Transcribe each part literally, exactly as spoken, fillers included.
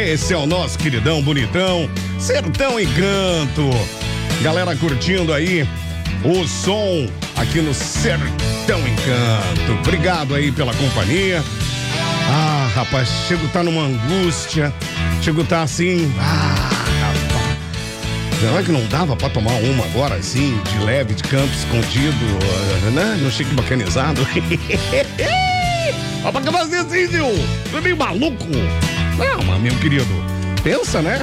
Esse é o nosso queridão bonitão, Sertão Encanto. Galera curtindo aí o som aqui no Sertão Encanto. Obrigado aí pela companhia. Ah, rapaz, chego tá numa angústia. Chego tá assim. Ah, rapaz. Será que não dava pra tomar uma agora assim, de leve, de campo, escondido, né? No chique bacanizado. Ó, pra que fazer assim, Zil? Você é meio maluco. Não, mas meu querido, pensa, né?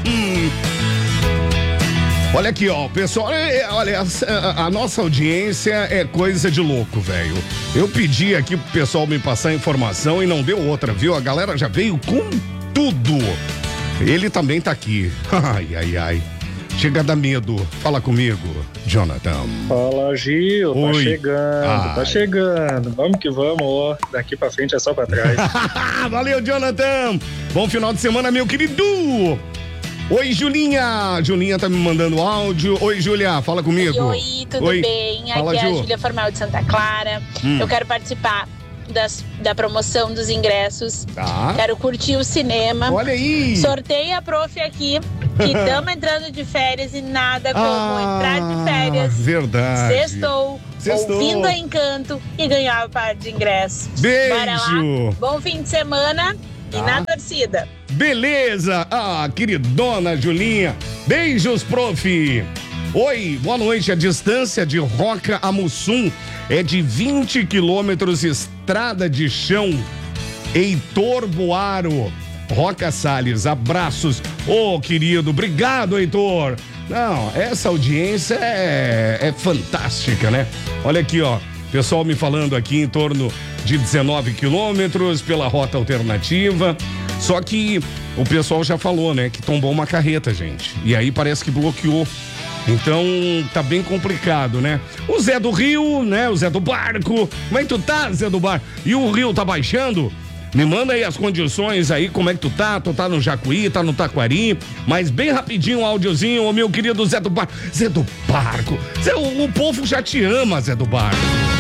Olha aqui, ó, pessoal, é, olha, a, a nossa audiência é coisa de louco, velho. Eu pedi aqui pro pessoal me passar informação e não deu outra, viu? A galera já veio com tudo. Ele também tá aqui. Ai, ai, ai. Chega a dar medo. Fala comigo, Jonathan. Fala, Gil. Oi. Tá chegando, Ai. tá chegando. Vamos que vamos, ó. Daqui pra frente é só pra trás. Valeu, Jonathan. Bom final de semana, meu querido. Oi, Julinha. Julinha tá me mandando áudio. Oi, Júlia, fala comigo. Oi, tudo Oi. bem? Fala, Aqui é a Ju. Júlia Formal de Santa Clara. Hum. Eu quero participar das, da promoção dos ingressos. Tá. Quero curtir o cinema. Olha aí. Sorteio a prof aqui, que estamos entrando de férias e nada como Ah, entrar de férias. verdade. Sextou, Sextou. ouvindo a Encanto e ganhar o par de ingressos. Beijo. Bora lá. Bom fim de semana Tá. e na torcida. Beleza. Ah, queridona Julinha. Beijos, prof. Oi, boa noite. A distância de Roca a Mussum é de vinte quilômetros, estrada de chão. Heitor Boaro. Roca Salles, abraços. Ô, oh, querido, obrigado, Heitor. Não, essa audiência é, é fantástica, né? Olha aqui, ó. Pessoal me falando aqui em torno de dezenove quilômetros pela rota alternativa. Só que o pessoal já falou, né? Que tombou uma carreta, gente. E aí parece que bloqueou. Então tá bem complicado, né? O Zé do Rio, né? O Zé do Barco. Como é que tu tá, Zé do Barco? E o Rio tá baixando? Me manda aí as condições aí, como é que tu tá? Tu tá no Jacuí, tá no Taquari, mas bem rapidinho um áudiozinho, ô meu querido Zé do Barco. Zé do Barco, Zé, o, o povo já te ama, Zé do Barco.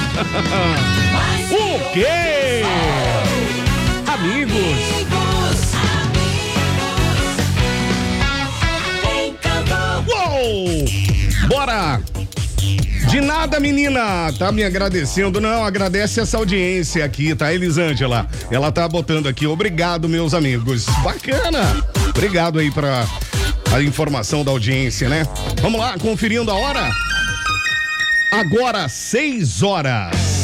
O quê? Amigos. Uou! Bora! De nada, menina, tá me agradecendo, não, agradece essa audiência aqui, tá, Elisângela? Ela tá botando aqui, obrigado, meus amigos, bacana, obrigado aí pra a informação da audiência, né? Vamos lá, conferindo a hora? Agora, seis horas.